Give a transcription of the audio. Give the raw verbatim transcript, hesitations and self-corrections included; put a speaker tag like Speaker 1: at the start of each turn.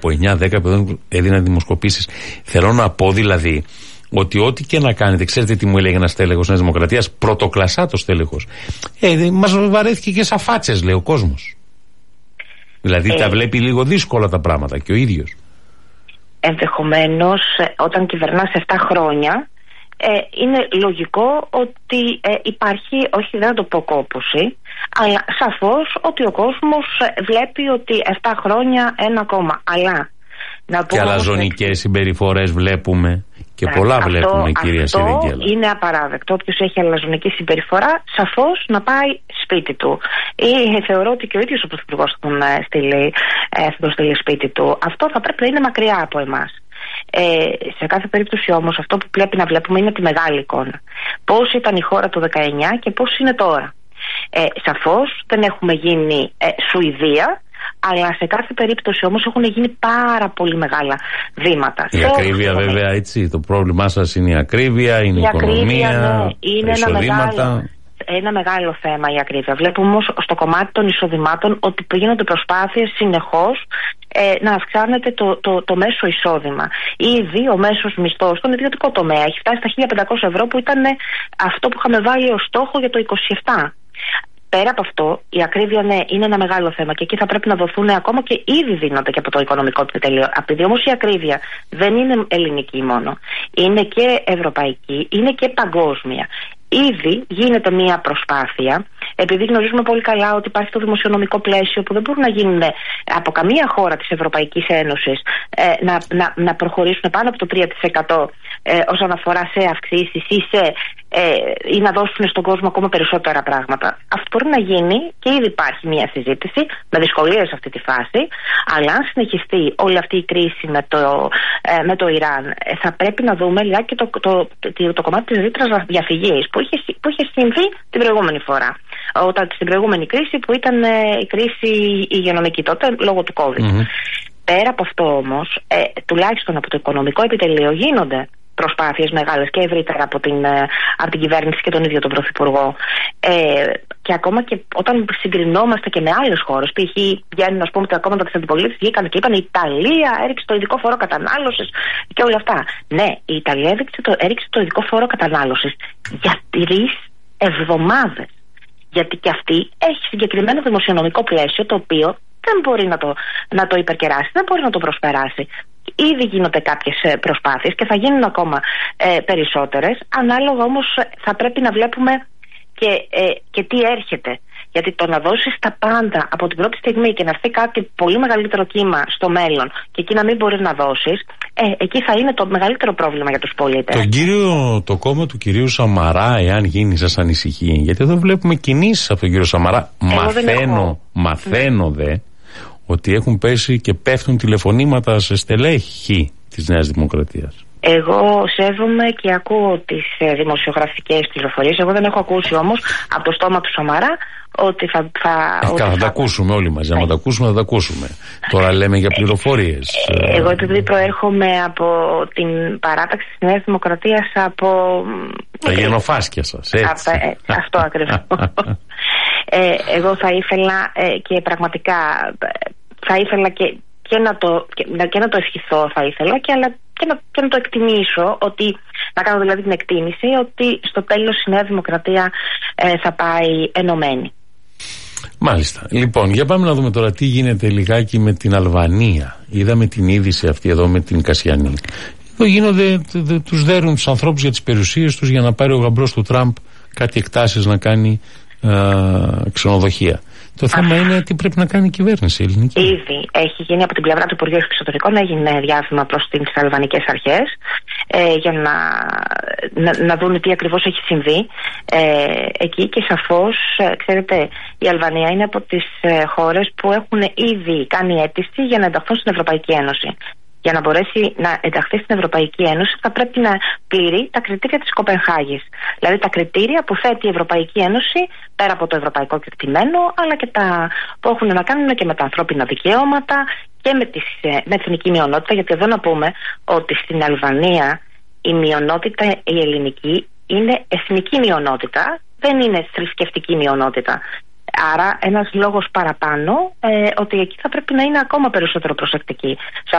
Speaker 1: Από εννιά δέκα έδιναν δημοσκοπήσεις. Θέλω να πω δηλαδή ότι ό,τι και να κάνετε, ξέρετε τι μου έλεγε ένας στέλεχος Νέας Δημοκρατίας, πρωτοκλασσάτος στέλεχος. Ε, μας βαρέθηκε και σαν φάτσες, λέει ο κόσμος. Δηλαδή ε, τα βλέπει λίγο δύσκολα τα πράγματα και ο ίδιος.
Speaker 2: Ενδεχομένως, όταν κυβερνάς επτά χρόνια, ε, είναι λογικό ότι ε, υπάρχει, όχι δεν θα το πω κόπωση, αλλά σαφώς ότι ο κόσμος βλέπει ότι επτά χρόνια ένα κόμμα. Αλλά να
Speaker 1: και αλαζονικές συμπεριφορές βλέπουμε. Και ναι, πολλά αυτό, βλέπουμε, κυρία Σιριγγέλα.
Speaker 2: Είναι απαράδεκτο. Όποιος έχει αλαζονική συμπεριφορά, σαφώς να πάει σπίτι του. Ή θεωρώ ότι και ο ίδιος ο Πρωθυπουργός θα τον στείλει, θα τον στείλει σπίτι του. Αυτό θα πρέπει να είναι μακριά από εμάς. Ε, σε κάθε περίπτωση όμως, αυτό που πρέπει να βλέπουμε είναι τη μεγάλη εικόνα. Πώς ήταν η χώρα το δεκαεννιά και πώς είναι τώρα. Ε, σαφώς δεν έχουμε γίνει ε, Σουηδία. Αλλά σε κάθε περίπτωση όμως έχουν γίνει πάρα πολύ μεγάλα βήματα.
Speaker 1: Η ακρίβεια βέβαια, έτσι, το πρόβλημά σας είναι η ακρίβεια, είναι η, η οικονομία, ακρίβεια, ναι, είναι ένα μεγάλο,
Speaker 2: ένα μεγάλο θέμα η ακρίβεια. Βλέπουμε όμως στο κομμάτι των εισοδημάτων ότι γίνονται προσπάθειες συνεχώς ε, να αυξάνεται το, το, το μέσο εισόδημα. Ήδη ο μέσος μισθός στον ιδιωτικό τομέα έχει φτάσει στα χίλια πεντακόσια ευρώ που ήταν αυτό που είχαμε βάλει ως στόχο για το είκοσι επτά. Πέρα από αυτό, η ακρίβεια, ναι, είναι ένα μεγάλο θέμα και εκεί θα πρέπει να δοθούν ακόμα και ήδη δίνονται και από το οικονομικό επιτελείο. Επειδή όμως η ακρίβεια δεν είναι ελληνική μόνο, είναι και ευρωπαϊκή, είναι και παγκόσμια. Ήδη γίνεται μια προσπάθεια, επειδή γνωρίζουμε πολύ καλά ότι υπάρχει το δημοσιονομικό πλαίσιο που δεν μπορούν να γίνουν από καμία χώρα της Ευρωπαϊκής Ένωσης ε, να, να, να προχωρήσουν πάνω από το τρία τοις εκατό ε, όσον αφορά σε αυξήσεις ή, σε, ε, ή να δώσουν στον κόσμο ακόμα περισσότερα πράγματα. Αυτό μπορεί να γίνει και ήδη υπάρχει μια συζήτηση με δυσκολίες σε αυτή τη φάση, αλλά αν συνεχιστεί όλη αυτή η κρίση με το, ε, με το Ιράν, ε, θα πρέπει να δούμε λιγάκι το, το, το, το κομμάτι της ρήτρας διαφυγής που είχε, που είχε συμβεί την προηγούμενη φορά. Όταν στην προηγούμενη κρίση που ήταν ε, η κρίση υγειονομική τότε λόγω του COVID. Mm-hmm. Πέρα από αυτό όμως, ε, τουλάχιστον από το οικονομικό επιτελείο γίνονται προσπάθειες μεγάλες και ευρύτερα από την, ε, από την κυβέρνηση και τον ίδιο τον Πρωθυπουργό. Ε, και ακόμα και όταν συγκρινόμαστε και με άλλες χώρες, π.χ. βγαίνουν, ας πούμε, τα κόμματα της αντιπολίτευσης, βγήκαν και είπαν η Ιταλία έριξε το ειδικό φόρο κατανάλωσης και όλα αυτά. Ναι, η Ιταλία έριξε το, έριξε το ειδικό φόρο κατανάλωσης για τρεις εβδομάδες. Γιατί και αυτή έχει συγκεκριμένο δημοσιονομικό πλαίσιο το οποίο δεν μπορεί να το, να το υπερκεράσει, δεν μπορεί να το προσπεράσει. Ήδη γίνονται κάποιες προσπάθειες και θα γίνουν ακόμα ε, περισσότερες. Ανάλογα όμως θα πρέπει να βλέπουμε και, ε, και τι έρχεται. Γιατί το να δώσεις τα πάντα από την πρώτη στιγμή και να έρθει κάτι πολύ μεγαλύτερο κύμα στο μέλλον και εκεί να μην μπορείς να δώσεις, ε, εκεί θα είναι το μεγαλύτερο πρόβλημα για τους πολίτες.
Speaker 1: Το, κύριο, το κόμμα του κυρίου Σαμαρά, εάν γίνει, σας ανησυχεί? Γιατί εδώ βλέπουμε κινήσεις από τον κύριο Σαμαρά. Εγώ μαθαίνω, μαθαίνω ναι. δε ότι έχουν πέσει και πέφτουν τηλεφωνήματα σε στελέχη της Νέας Δημοκρατίας.
Speaker 2: Εγώ σέβομαι και ακούω τις ε, δημοσιογραφικές πληροφορίες. Εγώ δεν έχω ακούσει όμως από το στόμα του Σαμαρά ότι θα... θα,
Speaker 1: ε, ότι θα, θα τα ακούσουμε όλοι μαζί. Αν τα ακούσουμε θα τα ακούσουμε. Τώρα λέμε για πληροφορίες.
Speaker 2: Ε, εγώ επειδή προέρχομαι από την παράταξη της Νέας Δημοκρατίας από...
Speaker 1: Τα γενοφάσκια σας, έτσι.
Speaker 2: Α, ε, αυτό ακριβώς. ε, εγώ θα ήθελα ε, και πραγματικά θα ήθελα και, και, να το, και, και να το ευχηθώ θα ήθελα και, αλλά, και, να, και να το εκτιμήσω, ότι να κάνω δηλαδή την εκτίμηση ότι στο τέλος η Νέα Δημοκρατία ε, θα πάει ενωμένη.
Speaker 1: Μάλιστα. Λοιπόν, για πάμε να δούμε τώρα τι γίνεται λιγάκι με την Αλβανία. Είδαμε την είδηση αυτή εδώ με την Κασιανή. Εδώ γίνονται, τους δέρουν τους ανθρώπους για τις περιουσίες τους για να πάρει ο γαμπρός του Τραμπ κάτι εκτάσεις να κάνει α, ξενοδοχεία. Το θέμα είναι τι πρέπει να κάνει η κυβέρνηση ελληνική.
Speaker 2: Ήδη έχει γίνει από την πλευρά του Υπουργείου Εξωτερικών, έγινε διάβημα προς τις αλβανικές αρχές ε, για να, να, να δουν τι ακριβώς έχει συμβεί ε, εκεί και σαφώς, ε, ξέρετε, η Αλβανία είναι από τις ε, χώρες που έχουν ήδη κάνει αίτηση για να ενταχθούν στην Ευρωπαϊκή Ένωση. Για να μπορέσει να ενταχθεί στην Ευρωπαϊκή Ένωση θα πρέπει να πληρεί τα κριτήρια της Κοπενχάγης. Δηλαδή τα κριτήρια που θέτει η Ευρωπαϊκή Ένωση πέρα από το ευρωπαϊκό κεκτημένο, αλλά και τα που έχουν να κάνουν και με τα ανθρώπινα δικαιώματα και με, τις, με εθνική μειονότητα. Γιατί εδώ να πούμε ότι στην Αλβανία η μειονότητα η ελληνική είναι εθνική μειονότητα, δεν είναι θρησκευτική μειονότητα. Άρα ένας λόγος παραπάνω ε, ότι εκεί θα πρέπει να είναι ακόμα περισσότερο προσεκτικοί σε